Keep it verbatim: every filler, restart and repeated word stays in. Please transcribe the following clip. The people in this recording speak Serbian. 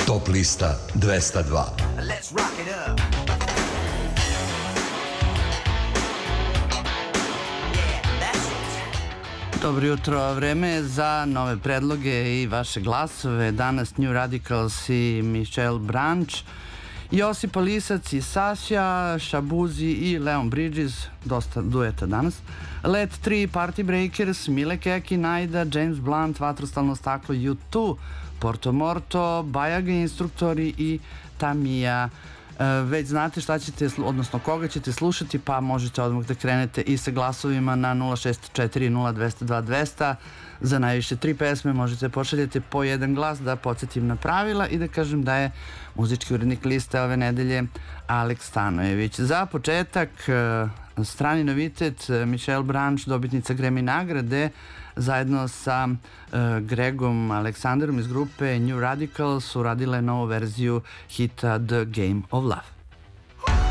Top lista dvesta dva. Let's rock it up. Dobro jutro, vreme je za nove predloge i vaše glasove. Danas New Radicals i Michelle Branch, Josipa Lisac i Sasha, Shabuzi i Leon Bridges, dosta dueta danas. Let tri, Party Breakers, Mile Keki, Najda, James Blunt, Vatrostalno staklo, U dva, Porto Morto, Bajaga instruktori i Tamija. Već znate šta ćete, odnosno koga ćete slušati, pa možete odmah da krenete i sa glasovima na nula šest četiri nula dva nula dva dvesta. Za najviše tri pesme možete pošaljeti po jedan glas, da podsjetim na pravila i da kažem da je muzički urednik liste ove nedelje Aleks Stanojević. Za početak, strani novitet, Michelle Branch, dobitnica Grammy nagrade, zajedno sa uh, Gregom Aleksanderom iz grupe New Radicals uradila je novu verziju hita The Game of Love.